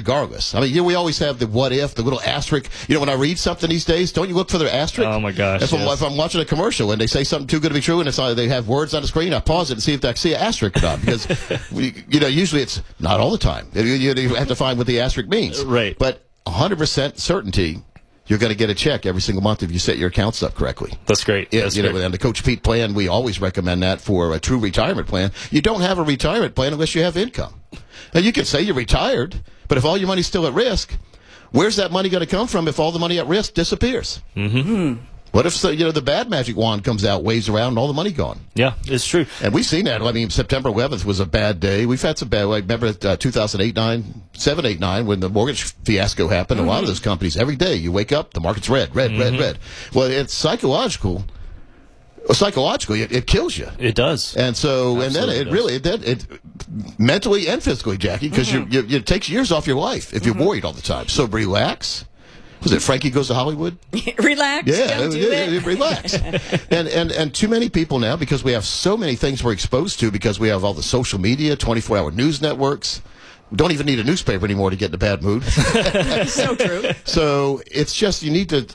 regardless. I mean, we always have the what if, the little asterisk. You know, when I read something these days, don't you look for their asterisk? Oh, my gosh. That's if I'm watching a commercial and they say something too good to be true and they have words on the screen, I pause it and see if I see an asterisk or not. Because, usually it's not all the time. You have to find what the asterisk means. Right. But 100% certainty, you're going to get a check every single month if you set your accounts up correctly. That's great. That's great. And the Coach Pete plan, we always recommend that for a true retirement plan. You don't have a retirement plan unless you have income. Now, you can say you're retired, but if all your money's still at risk, where's that money going to come from if all the money at risk disappears? Mm-hmm. What if the bad magic wand comes out, waves around, and all the money gone? Yeah, it's true. And we've seen that. I mean, September 11th was a bad day. We've had some bad. Remember 2008, 7, 8, 9, when the mortgage fiasco happened. A lot of those companies, every day you wake up, the market's red. Well, it's psychological. Psychologically, it kills you. It does. And so, Absolutely and then it mentally and physically, Jackie, because it takes years off your life if you're worried all the time. So relax. Was it Frankie Goes to Hollywood? Relax. Yeah, don't do it. Relax. and too many people now, because we have so many things we're exposed to, because we have all the social media, 24-hour news networks. We don't even need a newspaper anymore to get in a bad mood. So true. So it's just, you need to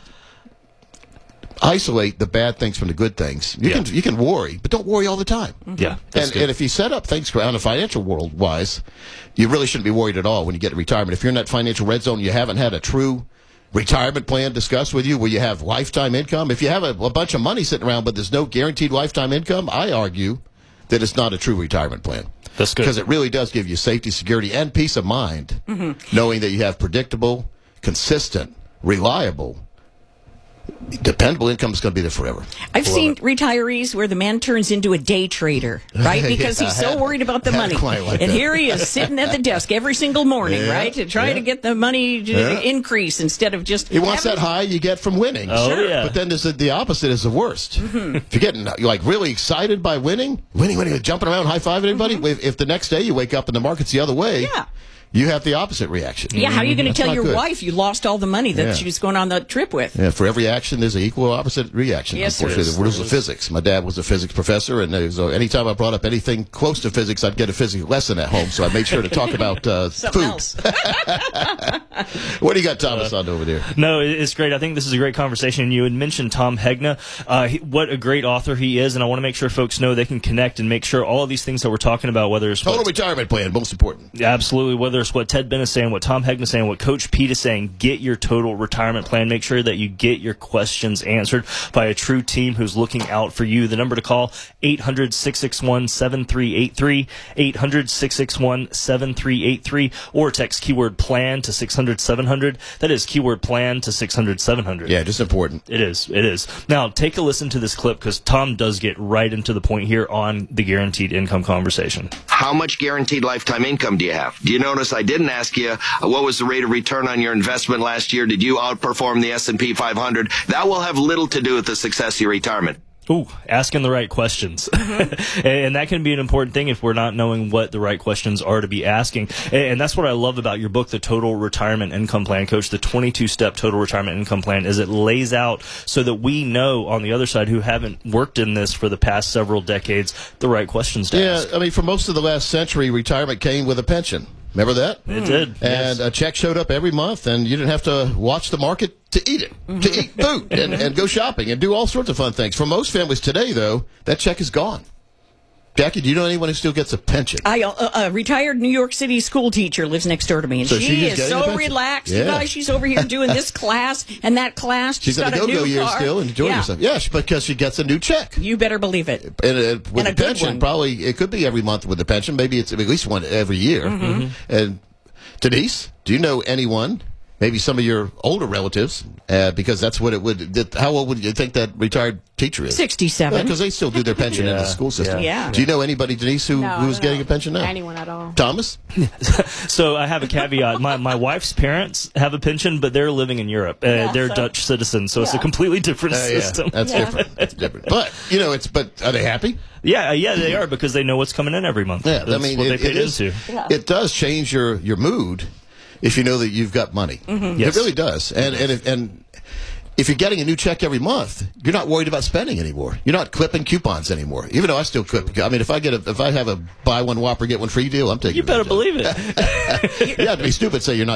isolate the bad things from the good things. You can worry, but don't worry all the time. Yeah. And if you set up things on the financial world wise, you really shouldn't be worried at all when you get to retirement. If you're in that financial red zone, you haven't had a true retirement plan discussed with you where you have lifetime income. If you have a bunch of money sitting around but there's no guaranteed lifetime income, I argue that it's not a true retirement plan. That's good. Because it really does give you safety, security, and peace of mind, knowing that you have predictable, consistent, reliable, dependable income is going to be there forever. I've seen retirees where the man turns into a day trader, right? Because he's so worried about the money. And here he is sitting at the desk every single morning, right? To try to get the money to increase instead of just... He wants that high you get from winning. Oh, sure. Yeah. But then the opposite is the worst. If you're getting really excited by winning, jumping around, high-fiving everybody, if the next day you wake up and the market's the other way... Yeah. You have the opposite reaction. Yeah, how are you going to tell your good. wife you lost all the money that she was going on the trip with? Yeah, for every action, there's an equal opposite reaction. Yes, unfortunately, the rules of physics. My dad was a physics professor, and anytime I brought up anything close to physics, I'd get a physics lesson at home, so I made sure to talk about Something food. else. What do you got, Thomas, on over there? No, it's great. I think this is a great conversation. You had mentioned Tom Hegna. What a great author he is, and I want to make sure folks know they can connect and make sure all of these things that we're talking about, whether it's Total retirement plan, most important. Absolutely, whether it's what Ted Bennett saying, what Tom Hegna is saying, what Coach Pete is saying, get your total retirement plan. Make sure that you get your questions answered by a true team who's looking out for you. The number to call, 800-661-7383, 800-661-7383, or text keyword plan to 600-700. That is keyword plan to 600-700. Yeah, just important. It is. It is. Now, take a listen to this clip because Tom does get right into the point here on the guaranteed income conversation. How much guaranteed lifetime income do you have? Do you notice I didn't ask you what was the rate of return on your investment last year? Did you outperform the S&P 500? That will have little to do with the success of your retirement. Ooh, asking the right questions. And that can be an important thing if we're not knowing what the right questions are to be asking. And that's what I love about your book, The Total Retirement Income Plan, Coach. The 22-step Total Retirement Income Plan is it lays out so that we know on the other side who haven't worked in this for the past several decades the right questions to ask. Yeah, I mean, for most of the last century, retirement came with a pension. Remember that? It did. And a check showed up every month, and you didn't have to watch the market to eat it, to eat food, and go shopping, and do all sorts of fun things. For most families today, though, that check is gone. Jackie, do you know anyone who still gets a pension? A retired New York City school teacher lives next door to me, and So she she's is getting a so pension? relaxed. Yeah. You guys, she's over here doing this class and that class. She's in got the a go-go new year car. still and enjoying Yeah. herself. Yeah, because she gets a new check. You better believe it. And with And a a good pension, one. probably it could be every month with a pension. Maybe it's at least one every year. And Denise, do you know anyone? Maybe some of your older relatives, because that's what it would. How old would you think that retired teacher is? 67. Because they still do their pension in the school system. Yeah. Do you know anybody, Denise, who's getting a pension now? Anyone at all. Thomas? So I have a caveat. My wife's parents have a pension, but they're living in Europe. They're Dutch citizens, so it's a completely different system. That's different. That's different. But but are they happy? Yeah, they are because they know what's coming in every month. Yeah, That's I mean, what they it paid is. into. It does change your mood if you know that you've got money. Yes. It really does. And if you're getting a new check every month, you're not worried about spending anymore. You're not clipping coupons anymore. Even though I still clip. I mean, if I have a buy one Whopper get one free deal, I'm taking. You better advantage of believe it. You have to be stupid to say you're not